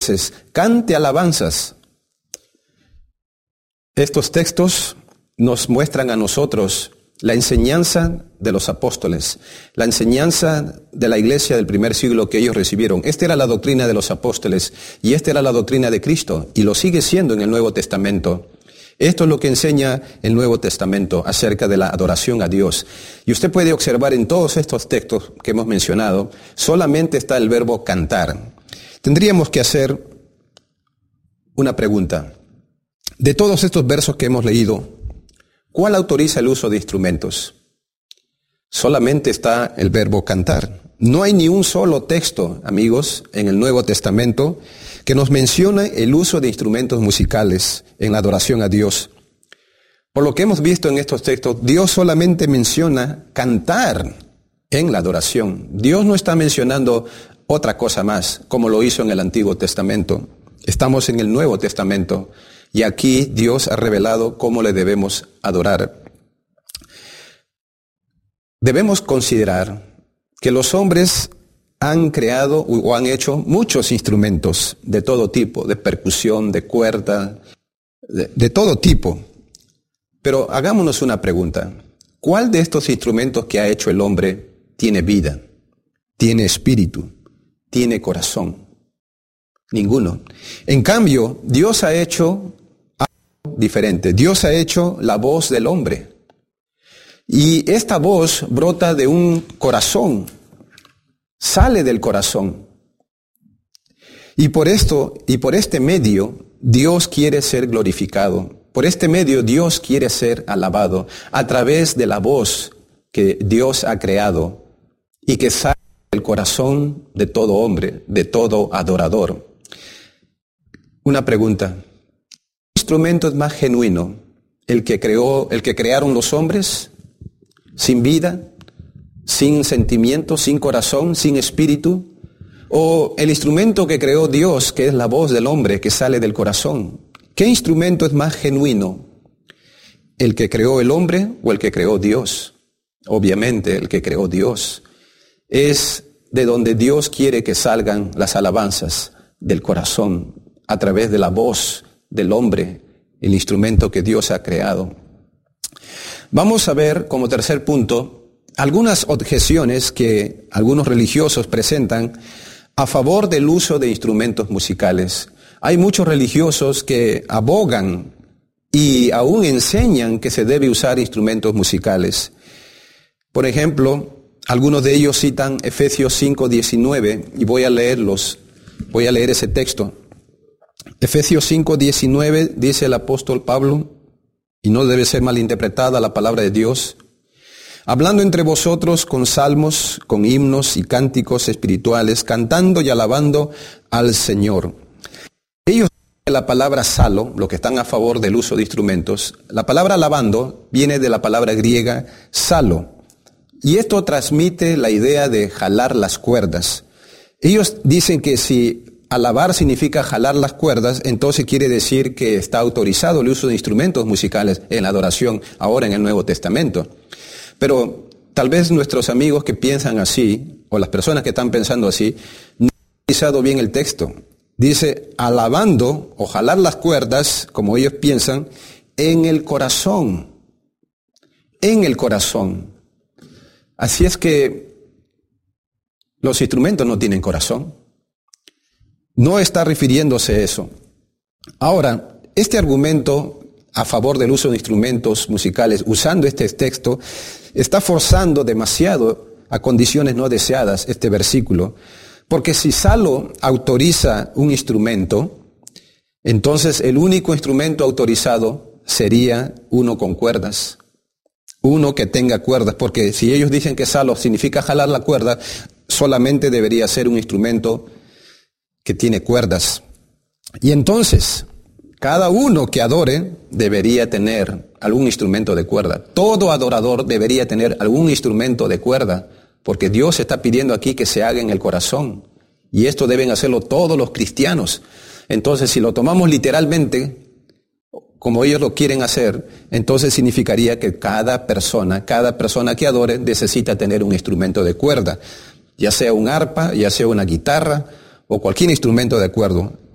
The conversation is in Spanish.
cante alabanzas. Estos textos nos muestran a nosotros la enseñanza de los apóstoles, la enseñanza de la iglesia del primer siglo que ellos recibieron. Esta era la doctrina de los apóstoles y esta era la doctrina de Cristo y lo sigue siendo en el Nuevo Testamento. Esto es lo que enseña el Nuevo Testamento acerca de la adoración a Dios. Y usted puede observar en todos estos textos que hemos mencionado, solamente está el verbo cantar. Tendríamos que hacer una pregunta. De todos estos versos que hemos leído, ¿cuál autoriza el uso de instrumentos? Solamente está el verbo cantar. No hay ni un solo texto, amigos, en el Nuevo Testamento que nos mencione el uso de instrumentos musicales en la adoración a Dios. Por lo que hemos visto en estos textos, Dios solamente menciona cantar en la adoración. Dios no está mencionando otra cosa más, como lo hizo en el Antiguo Testamento. Estamos en el Nuevo Testamento. Y aquí Dios ha revelado cómo le debemos adorar. Debemos considerar que los hombres han creado o han hecho muchos instrumentos de todo tipo, de percusión, de cuerda, de todo tipo. Pero hagámonos una pregunta. ¿Cuál de estos instrumentos que ha hecho el hombre tiene vida, tiene espíritu, tiene corazón? Ninguno. En cambio, Dios ha hecho diferente. Dios ha hecho la voz del hombre. Y esta voz brota de un corazón, sale del corazón. Y por este medio, Dios quiere ser glorificado. Por este medio, Dios quiere ser alabado a través de la voz que Dios ha creado y que sale del corazón de todo hombre, de todo adorador. Una pregunta. ¿Qué instrumento es más genuino? ¿El que crearon los hombres? ¿Sin vida? ¿Sin sentimiento? ¿Sin corazón? ¿Sin espíritu? ¿O el instrumento que creó Dios, que es la voz del hombre que sale del corazón? ¿Qué instrumento es más genuino? ¿El que creó el hombre o el que creó Dios? Obviamente el que creó Dios. Es de donde Dios quiere que salgan las alabanzas, del corazón, a través de la voz del hombre, el instrumento que Dios ha creado. Vamos a ver como tercer punto algunas objeciones que algunos religiosos presentan a favor del uso de instrumentos musicales. Hay muchos religiosos que abogan y aún enseñan que se debe usar instrumentos musicales. Por ejemplo, algunos de ellos citan Efesios 5:19 y voy a leer ese texto. Efesios 5:19 dice el apóstol Pablo, y no debe ser malinterpretada la palabra de Dios, hablando entre vosotros con salmos, con himnos y cánticos espirituales, cantando y alabando al Señor. Ellos, la palabra salo, los que están a favor del uso de instrumentos, la palabra alabando viene de la palabra griega salo, y esto transmite la idea de jalar las cuerdas. Ellos dicen que si alabar significa jalar las cuerdas, entonces quiere decir que está autorizado el uso de instrumentos musicales en la adoración, ahora en el Nuevo Testamento. Pero tal vez nuestros amigos que piensan así, o las personas que están pensando así, no han utilizado bien el texto. Dice, alabando o jalar las cuerdas, como ellos piensan, en el corazón. En el corazón. Así es que los instrumentos no tienen corazón. No está refiriéndose a eso. Ahora, este argumento a favor del uso de instrumentos musicales, usando este texto, está forzando demasiado a condiciones no deseadas este versículo, porque si salo autoriza un instrumento, entonces el único instrumento autorizado sería uno con cuerdas, uno que tenga cuerdas, porque si ellos dicen que salo significa jalar la cuerda, solamente debería ser un instrumento que tiene cuerdas. Y entonces, cada uno que adore debería tener algún instrumento de cuerda. Todo adorador debería tener algún instrumento de cuerda, porque Dios está pidiendo aquí que se haga en el corazón. Y esto deben hacerlo todos los cristianos. Entonces, si lo tomamos literalmente, como ellos lo quieren hacer, entonces significaría que cada persona que adore necesita tener un instrumento de cuerda, ya sea un arpa, ya sea una guitarra, o cualquier instrumento de cuerda.